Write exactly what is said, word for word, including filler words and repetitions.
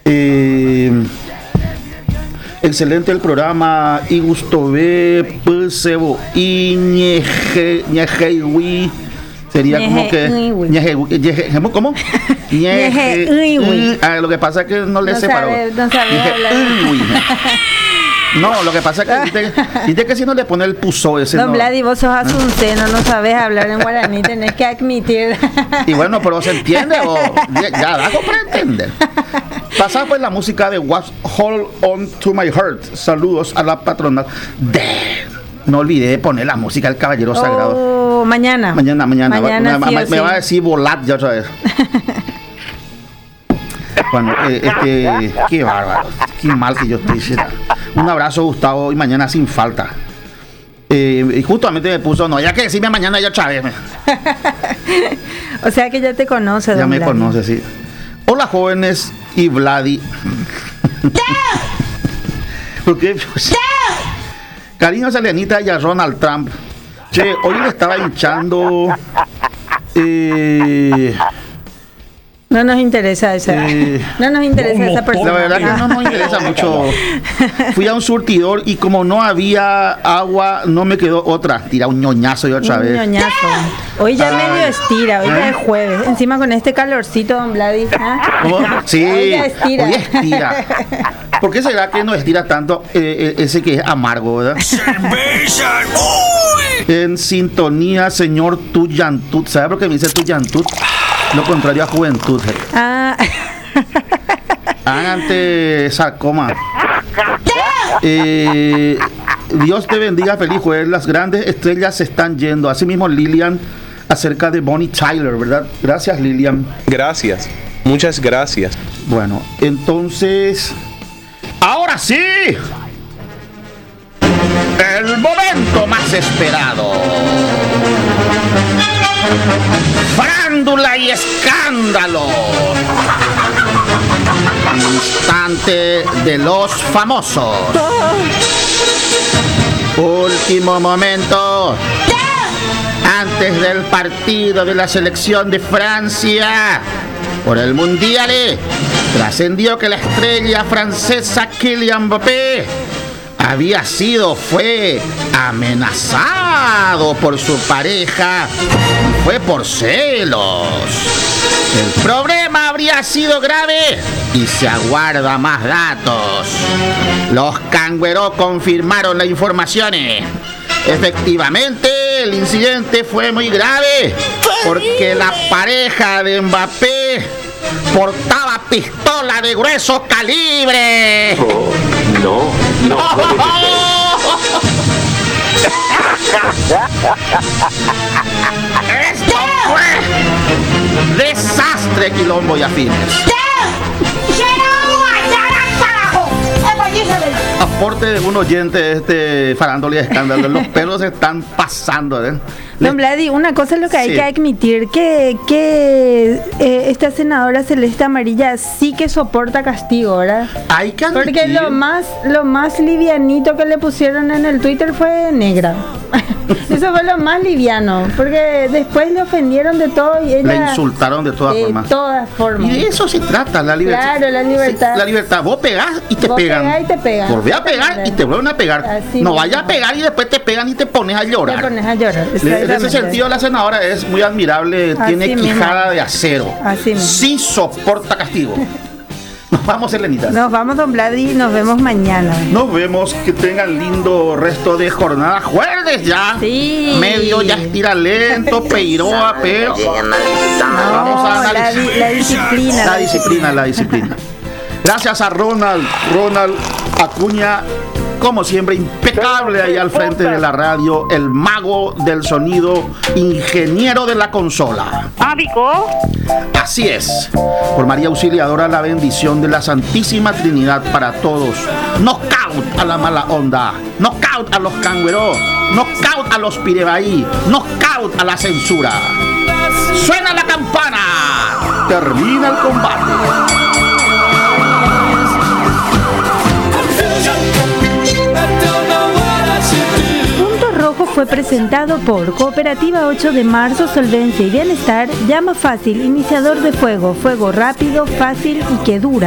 Eh, excelente el programa. Y gusto ve, Pusebo y Ñejewi. Sería como que. Ñeje, ¿Cómo? Ñeje. Ah, lo que pasa es que no le no separó. Sabe, no sabe hablar. No, lo que pasa es que dice, dice que si no le pone el puso ese. Don no. Vladi, vos sos asunceno, no sabes hablar en guaraní, tenés que admitir. Y bueno, pero se entiende o ya, ya da para entender. Pasaba pues la música de What's Hold On To My Heart. Saludos a la patrona. De... No olvidé de poner la música del Caballero oh, Sagrado. Mañana. Mañana, mañana. mañana va, sí me, sí. me va a decir volat ya otra vez. Bueno, eh, este, qué bárbaro, qué mal que yo estoy. Un abrazo, Gustavo, y mañana sin falta. Eh, y justamente me puso, no, ya que decirme mañana ya otra vez. O sea que ya te conoce, Ya don me Vladi. conoce, sí. Hola, jóvenes y Vladi. ¿Por qué? Pues, cariños a Lenita y a Donald Trump. Che, hoy le estaba hinchando. Eh, No nos interesa esa. Eh, no nos interesa esa persona. La verdad que no nos interesa mucho. Fui a un surtidor y como no había agua, no me quedó otra. Tira un ñoñazo y otra Un vez. ñoñazo. Hoy ya Ay. medio estira, hoy ¿Eh? ya es jueves. Encima con este calorcito, don Vladi. ¿Ah? ¿Cómo? Sí, Hoy ya estira. hoy estira. ¿Por qué será que no estira tanto eh, eh, ese que es amargo, verdad? En sintonía, señor Tuyantut. ¿Sabe por qué me dice Tuyantut? Lo contrario a juventud. eh. Ah. Ante sarcoma. Eh, Dios te bendiga, feliz jueves. Las grandes estrellas se están yendo. Asimismo, Lilian, acerca de Bonnie Tyler, ¿verdad? Gracias, Lilian. Gracias, muchas gracias. Bueno, entonces, ahora sí, el momento más esperado. Farándula y escándalo. Instante de los famosos. Último momento. Antes del partido de la selección de Francia por el Mundial, trascendió que la estrella francesa Kylian Mbappé había sido, fue amenazado por su pareja, fue por celos. El problema habría sido grave y se aguarda más datos. Los Cangüeros confirmaron las informaciones. Efectivamente, el incidente fue muy grave porque la pareja de Mbappé portaba pistola de grueso calibre. Oh, no, no. Esto fue desastre, quilombo y afines. Aporte de un oyente de este farándula y escándalo. Los pelos se están pasando, ¿eh? Don Vladi, una cosa es lo que hay Sí. que admitir, que, que eh, esta senadora Celeste Amarilla sí que soporta castigo, ¿verdad? Hay que admitir. Porque lo más, lo más livianito que le pusieron en el Twitter fue negra. Eso fue lo más liviano, porque después le ofendieron de todo y ella... Le insultaron de todas de formas. todas formas. Y de eso se trata, la libertad. Claro, la libertad. Sí, la libertad. Vos pegás y te Vos pegan. pegás y te pegan. Volvé a pegar y te vuelven a pegar. Así no mismo. vayas a pegar y después te pegan y te pones a Te llorar. pones a llorar. Le- En ese exactamente. sentido, la senadora es muy admirable, Así tiene mismo. quijada de acero. Así mismo. Sí soporta castigo. Nos vamos, Elenita. Nos vamos, don Vladi, nos vemos mañana. Nos vemos, que tengan lindo resto de jornada. Jueves ya. Sí. Medio ya estira lento, peiroa, pero. Vamos a No, la, analizar. di- la disciplina. La disciplina, la disciplina. Gracias a Ronald, Ronald Acuña, como siempre, impecable ahí al frente de la radio, el mago del sonido, ingeniero de la consola. Ábico. Así es. Por María Auxiliadora, la bendición de la Santísima Trinidad para todos. Knockout a la mala onda. Knockout a los cangüeros. Knockout a los pirebaí. Knockout a la censura. Suena la campana. Termina el combate. Punto Rojo fue presentado por Cooperativa ocho de marzo, Solvencia y Bienestar. Llama fácil, iniciador de fuego, fuego rápido, fácil y que dura.